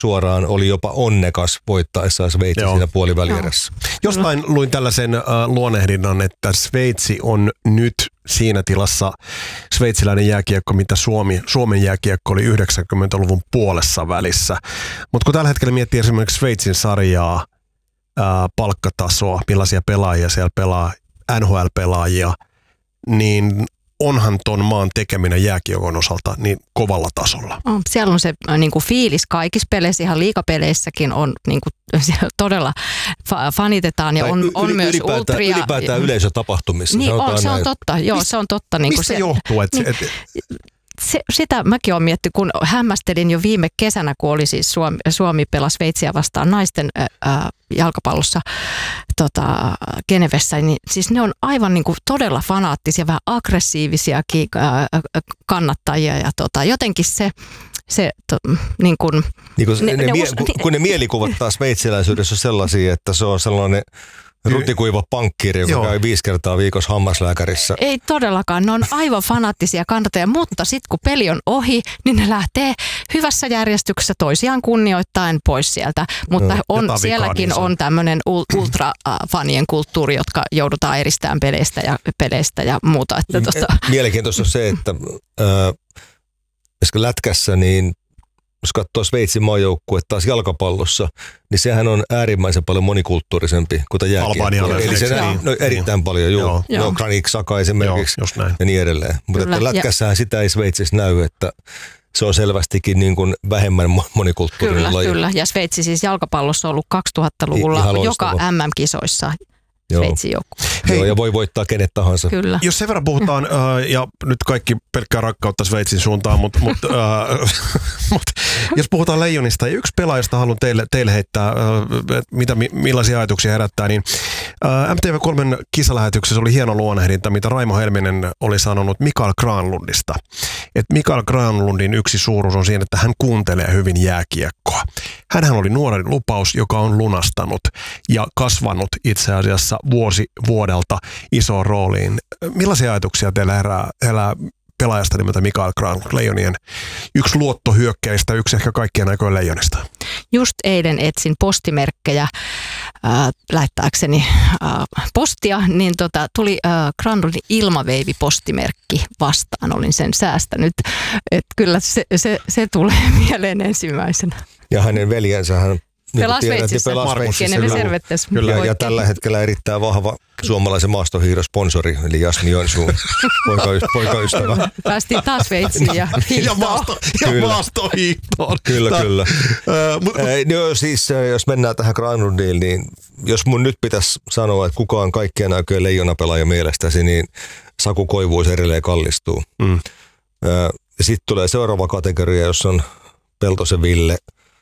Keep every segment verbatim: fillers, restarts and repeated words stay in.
suoraan, oli jopa onnekas voittaessaan Sveitsi siinä puolivälierässä. Jostain luin tällaisen äh, luonnehdinnan, että Sveitsi on nyt siinä tilassa sveitsiläinen jääkiekko, mitä Suomi, Suomen jääkiekko oli yhdeksänkymmentäluvun puolessa välissä. Mutta kun tällä hetkellä miettii esimerkiksi Sveitsin sarjaa, ää, palkkatasoa, millaisia pelaajia siellä pelaa, N H L-pelaajia, niin onhan ton maan tekeminen jääkiekon osalta niin kovalla tasolla. On, siellä on se niin kuin fiilis kaikissa peleissä, ihan liigapeleissäkin on niin kuin, todella fa- fanitetaan ja on, on yli, myös ylipäätään, ultria. Ylipäätään yleisötapahtumissa. Niin on, se on totta. Joo, se on totta. Niin Mistä se johtuu? Että niin, se, et, se, sitä mäkin olen miettinyt, kun hämmästelin jo viime kesänä, kun oli siis Suomi, Suomi pelasi Sveitsiä vastaan naisten ää, jalkapallossa tota, Genevessä, niin siis ne on aivan niin kuin todella fanaattisia, vähän aggressiivisiakin ää, kannattajia ja tota, jotenkin se Se, to, niin kun, niin kun, ne, ne, ne, mie, us, kun, kun ne mielikuvat taas sveitsiläisyydessä on sellaisia, että se on sellainen rutikuiva pankkiri, joka Joo. käy viisi kertaa viikossa hammaslääkärissä. Ei todellakaan, ne on aivan fanaattisia kannattajia, mutta sitten kun peli on ohi, niin ne lähtee hyvässä järjestyksessä toisiaan kunnioittaen pois sieltä. Mutta no, on, sielläkin niin on tämmöinen ultrafanien kulttuuri, jotka joudutaan eristämään peleistä ja, peleistä ja muuta. Että tosta. Mielenkiintoista on se, että äh, lätkässä, niin jos katsoo Sveitsin maajoukkuetta taas jalkapallossa, niin sehän on äärimmäisen paljon monikulttuurisempi kuin jääkiekko. Eli se näin, no, erittäin niin. paljon, joo. joo. No, Granit Xhaka esimerkiksi joo, ja niin edelleen. Mutta lätkässähän sitä ei Sveitsissä näy, että se on selvästikin niin kuin vähemmän monikulttuurinen kyllä, laji. Kyllä, ja Sveitsi siis jalkapallossa on ollut kaksituhattaluvulla joka M M-kisoissa. Sveitsin joukkue. Joo, ja voi voittaa kenet tahansa. Kyllä. Jos sen verran puhutaan, äh, ja nyt kaikki pelkkää rakkautta Sveitsin suuntaan, mutta mut, äh, mut, jos puhutaan Leijonista, ja yksi pelaajasta haluan teille, teille heittää, äh, mitä, millaisia ajatuksia herättää, niin äh, M T V kolmen kisalähetyksessä oli hieno luonnehdinta, mitä Raimo Helminen oli sanonut Mikael Granlundista. Että Mikael Granlundin yksi suuruus on siinä, että hän kuuntelee hyvin jääkiekkoa. Hänhän oli nuoren lupaus, joka on lunastanut ja kasvanut itse asiassa vuosi vuodelta isoon rooliin. Millaisia ajatuksia teillä herää, herää pelaajasta nimeltä Mikael Granlund, Leijonien yksi luottohyökkäistä, yksi ehkä kaikkien aikojen Leijonista? Just eilen etsin postimerkkejä äh, lähettääkseni äh, postia, niin tota, tuli äh, Granlundin ilmaveivipostimerkki vastaan. Olin sen säästänyt, että kyllä se, se, se tulee mieleen ensimmäisenä. Ja hänen veljensä hän Pelaa Sveitsissä, Geneve Servettes. Kyllä, ja tällä hetkellä erittäin vahva suomalaisen maastohiihdosponsori, eli Jasmi Joensuun poikaystävä. Päästiin taas Sveitsiin ja hiihtoon. Ja, maasto, ja maastohiihtoon. Kyllä, Tää, kyllä. Äh, no, siis, jos mennään tähän Granlundiin, niin jos mun nyt pitäisi sanoa, että kuka on kaikkien aikojen leijonapelaaja mielestäsi, niin Saku Koivuus edelleen kallistuu. Mm. Äh, Sitten tulee seuraava kategoria, jossa on Peltosen Ville,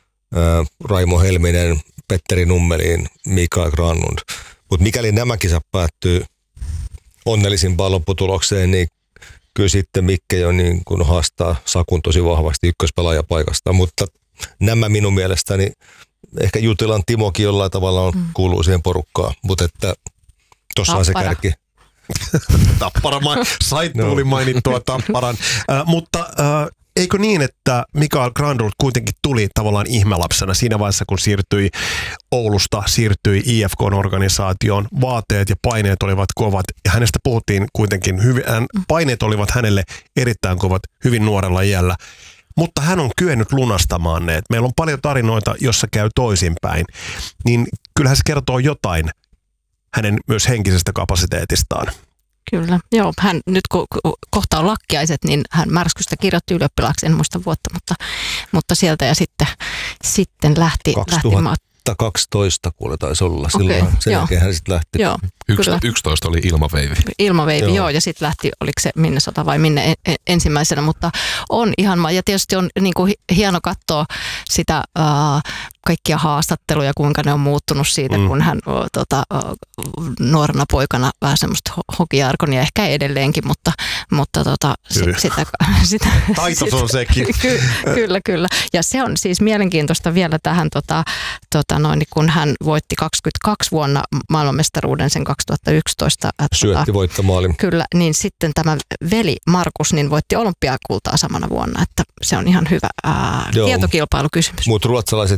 Raimo Helminen, Petteri Nummelin, Mikael Granlund. Mutta mikäli nämä kisat päättyy onnellisimpaan lopputulokseen, niin kyllä sitten Mikke jo niin kun haastaa Sakun tosi vahvasti ykköspelaajapaikasta. Mutta nämä minun mielestäni, ehkä Jutilan Timokin jollain tavalla on, kuuluu siihen porukkaan, mutta että tuossa on se kärki. Tappara, sait tuuli mainittua Tapparan, äh, mutta äh, eikö niin, että Mikael Granlund kuitenkin tuli tavallaan ihmelapsena siinä vaiheessa, kun siirtyi Oulusta, siirtyi I F K-organisaatioon, vaateet ja paineet olivat kovat, ja hänestä puhuttiin kuitenkin, hyvin, paineet olivat hänelle erittäin kovat hyvin nuorella iällä, mutta hän on kyennyt lunastamaan ne. Meillä on paljon tarinoita, jossa käy toisinpäin, niin kyllähän se kertoo jotain hänen myös henkisestä kapasiteetistaan. Kyllä, joo. Hän nyt kun kohta on lakkiaiset, niin hän Märskystä kirjoitti ylioppilaaksi, en muista vuotta, mutta, mutta sieltä ja sitten, sitten lähti. kaksituhattakaksitoista kuule taisi olla silloin. Okay, sen joo. jälkeen hän sitten lähti. Joo, yksitoista oli ilmaveivi. Ilmaveivi, joo. joo, ja sitten lähti, oliko se Minnesota vai minne ensimmäisenä, mutta on ihan, ja tietysti on niin kuin hieno katsoa sitä uh, kaikkia haastatteluja, kuinka ne on muuttunut siitä, mm. kun hän uh, tota, uh, nuorena poikana vähän semmoista hokijarkonia, ehkä edelleenkin, mutta, mutta tota, si, sitä, sitä, Taito sitä, on sekin. Ky, kyllä, kyllä. Ja se on siis mielenkiintoista vielä tähän, tota, tota noin, kun hän voitti kaksikymmentäkaksi vuonna maailmanmestaruuden sen kaksituhattayksitoista. Syötti tota, voittomaalin. Kyllä, niin sitten tämä veli Markus niin voitti olympiakultaa samana vuonna, että se on ihan hyvä ää, tietokilpailukysymys. Mutta ruotsalaiset